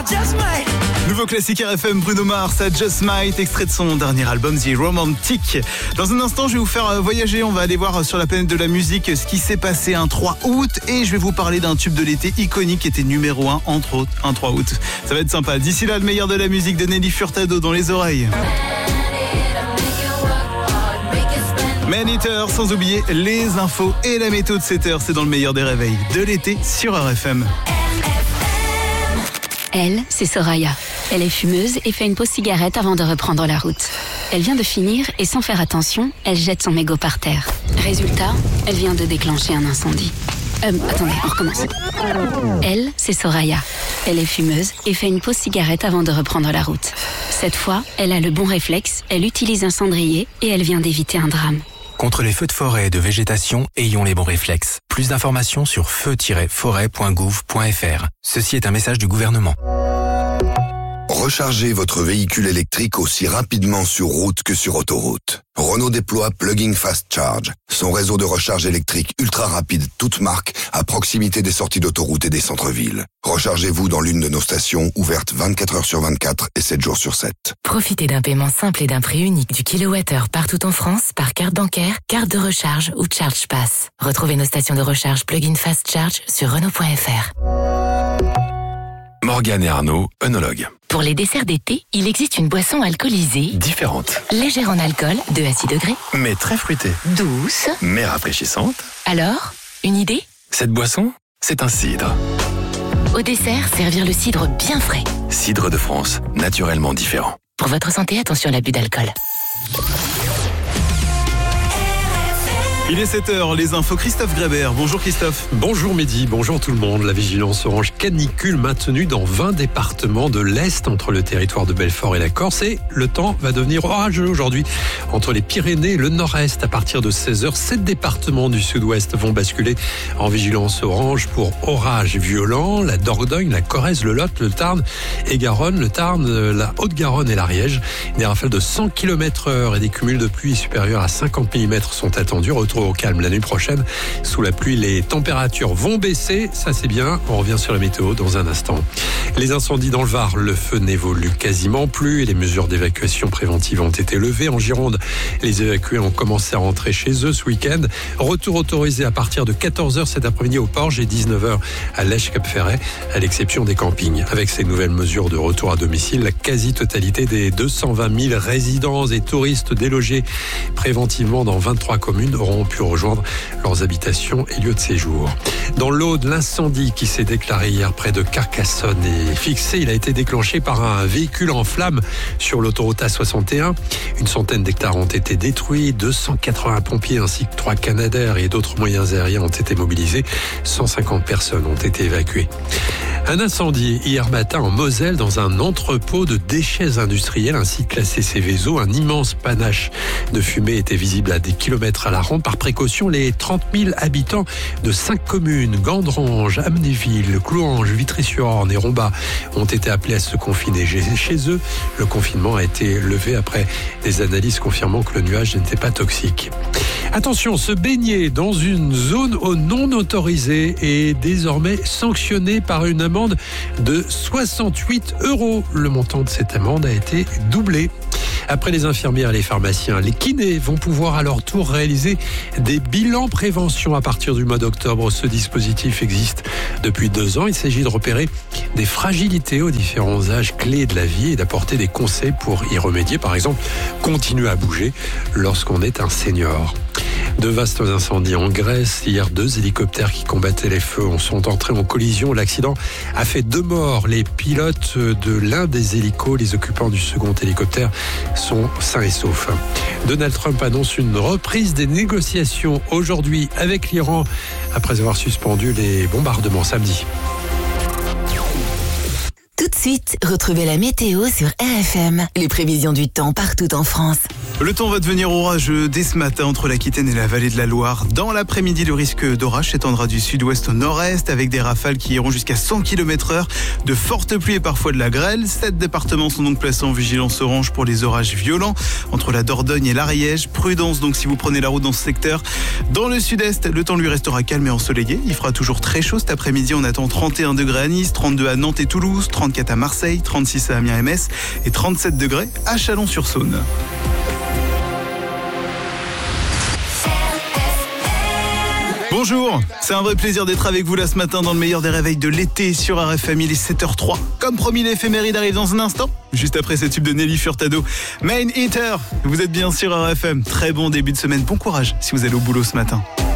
Nouveau classique RFM, Bruno Mars, Just Might, extrait de son dernier album The Romantic. Dans un instant, je vais vous faire voyager. On va aller voir sur la planète de la musique ce qui s'est passé un 3 août. Et je vais vous parler d'un tube de l'été iconique qui était numéro 1, entre autres, un 3 août. Ça va être sympa. D'ici là, le meilleur de la musique de Nelly Furtado dans les oreilles. Man Eater, sans oublier les infos et la météo de 7h. C'est dans le meilleur des réveils de l'été sur RFM. Elle, c'est Soraya. Elle est fumeuse et fait une pause cigarette avant de reprendre la route. Elle vient de finir et sans faire attention, elle jette son mégot par terre. Résultat, elle vient de déclencher un incendie. Attendez, on recommence. Elle, c'est Soraya. Elle est fumeuse et fait une pause cigarette avant de reprendre la route. Cette fois, elle a le bon réflexe, elle utilise un cendrier et elle vient d'éviter un drame. Contre les feux de forêt et de végétation, ayons les bons réflexes. Plus d'informations sur feu-forêt.gouv.fr. Ceci est un message du gouvernement. Rechargez votre véhicule électrique aussi rapidement sur route que sur autoroute. Renault déploie Plug-in Fast Charge, son réseau de recharge électrique ultra rapide toute marque à proximité des sorties d'autoroute et des centres-villes. Rechargez-vous dans l'une de nos stations ouvertes 24 heures sur 24 et 7 jours sur 7. Profitez d'un paiement simple et d'un prix unique du kilowattheure partout en France par carte bancaire, carte de recharge ou Charge Pass. Retrouvez nos stations de recharge Plug-in Fast Charge sur Renault.fr. Morgane et Arnaud, œnologues. Pour les desserts d'été, il existe une boisson alcoolisée Différente, légère en alcool, 2 à 6 degrés, mais très fruitée, douce. mais rafraîchissante. Alors, une idée? Cette boisson, c'est un cidre. Au dessert, servir le cidre bien frais. Cidre de France, naturellement différent. Pour votre santé, attention à l'abus d'alcool. Il est 7h, les infos Christophe Grébert. Bonjour Christophe. Bonjour Mehdi, bonjour tout le monde. La vigilance orange canicule maintenue dans 20 départements de l'Est entre le territoire de Belfort et la Corse. Et le temps va devenir orageux aujourd'hui entre les Pyrénées et le Nord-Est. À partir de 16h, 7 départements du Sud-Ouest vont basculer en vigilance orange pour orages violents. La Dordogne, la Corrèze, le Lot, le Tarn et Garonne, le Tarn, la Haute-Garonne et l'Ariège. Des rafales de 100 km/h et des cumuls de pluie supérieurs à 50 mm sont attendus. Retour au calme la nuit prochaine. Sous la pluie, les températures vont baisser. Ça, c'est bien. On revient sur la météo dans un instant. Les incendies dans le Var, le feu n'évolue quasiment plus et les mesures d'évacuation préventive ont été levées. En Gironde, les évacués ont commencé à rentrer chez eux ce week-end. Retour autorisé à partir de 14h cet après-midi au Porge et 19h à Lèche-Cap-Ferret, à l'exception des campings. Avec ces nouvelles mesures de retour à domicile, la quasi-totalité des 220 000 résidents et touristes délogés préventivement dans 23 communes auront pu rejoindre leurs habitations et lieux de séjour. Dans l'Aude, l'incendie qui s'est déclaré hier près de Carcassonne est fixé. Il a été déclenché par un véhicule en flammes sur l'autoroute A61. Une centaine d'hectares ont été détruits, 280 pompiers ainsi que 3 Canadair et d'autres moyens aériens ont été mobilisés. 150 personnes ont été évacuées. Un incendie hier matin en Moselle dans un entrepôt de déchets industriels ainsi classé Céveso. Un immense panache de fumée était visible à des kilomètres à la ronde. Par précaution, les 30 000 habitants de 5 communes, Gandrange, Amnéville, Clouange, Vitry-sur-Orne et Rombat, ont été appelés à se confiner chez eux. Le confinement a été levé après des analyses confirmant que le nuage n'était pas toxique. Attention, se baigner dans une zone non autorisée est désormais sanctionné par une amende de 68 €. Le montant de cette amende a été doublé. Après les infirmières et les pharmaciens, les kinés vont pouvoir à leur tour réaliser des bilans prévention à partir du mois d'octobre. Ce dispositif existe depuis 2 ans. Il s'agit de repérer des fragilités aux différents âges clés de la vie et d'apporter des conseils pour y remédier. Par exemple, continuer à bouger lorsqu'on est un senior. De vastes incendies en Grèce. Hier, 2 hélicoptères qui combattaient les feux sont entrés en collision. L'accident a fait 2 morts. Les pilotes de l'un des hélicos, les occupants du second hélicoptère, sont sains et saufs. Donald Trump annonce une reprise des négociations aujourd'hui avec l'Iran après avoir suspendu les bombardements samedi. Tout de suite, retrouvez la météo sur RFM. Les prévisions du temps partout en France. Le temps va devenir orageux dès ce matin entre l'Aquitaine et la vallée de la Loire. Dans l'après-midi, le risque d'orage s'étendra du sud-ouest au nord-est avec des rafales qui iront jusqu'à 100 km/h, de fortes pluies et parfois de la grêle. 7 départements sont donc placés en vigilance orange pour les orages violents entre la Dordogne et l'Ariège. Prudence donc si vous prenez la route dans ce secteur. Dans le sud-est, le temps lui restera calme et ensoleillé. Il fera toujours très chaud cet après-midi. On attend 31 degrés à Nice, 32 à Nantes et Toulouse, 34 à Marseille, 36 à Amiens et Metz et 37 degrés à Chalon-sur-Saône. Bonjour, c'est un vrai plaisir d'être avec vous là ce matin dans le meilleur des réveils de l'été sur RFM. Il est 7h03. Comme promis, l'éphéméride arrive dans un instant, juste après ce tube de Nelly Furtado. Main Eater, vous êtes bien sur RFM. Très bon début de semaine, bon courage si vous allez au boulot ce matin.